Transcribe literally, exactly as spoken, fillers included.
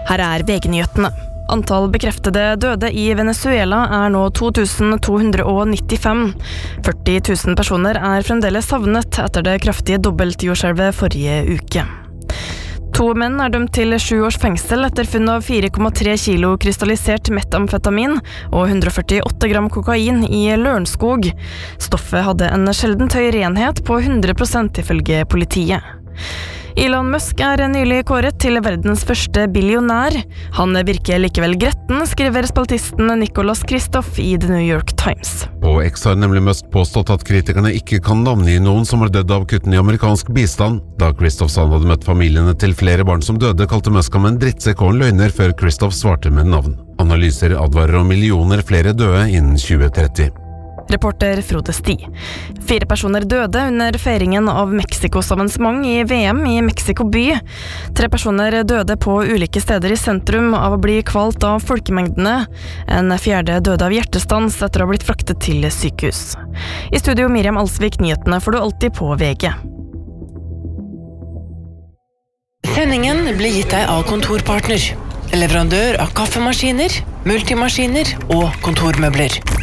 Her er V G-nyhetene. Antall bekreftede døde i Venezuela er nå to tusen to hundre nittifem. førti tusen personer er fremdeles savnet etter det kraftige dobbeltjordskjelvet forrige uke. To menn er dømt til sju års fengsel etter funn av fire komma tre kilo krystallisert metamfetamin og hundre og førtiåtte gram kokain i Lørenskog. Stoffet hadde en sjeldent høy renhet på hundre prosent ifølge politiet. Elon Musk er nylig kåret til verdens første billionær. Han virker likevel gretten, skriver spaltisten Nicholas Kristoff i The New York Times. På X har nemlig Musk påstått at kritikerne ikke kan navngi noen som har dødd av kutten i amerikansk bistand. Da Kristoff sa han hadde møtt familiene til flere barn som døde, kalte Musk ham en drittsekk og en løgner før Kristoff svarte med navn. Analyser advarer om millioner flere døde innen tjue tretti. Reporter Frode Sti. Fire personer døde under feiringen av Mexikos avansement i V M i Mexico by. Tre personer døde på ulike steder i sentrum av å bli kvalt av folkemengdene. En fjerde døde av hjertestans etter å ha blitt fraktet til sykehus. I studio Miriam Alsvik, nyhetene får du alltid på V G. Sendingen blir gitt deg av Kontorpartner, leverandør av kaffemaskiner, multimaskiner og kontormøbler.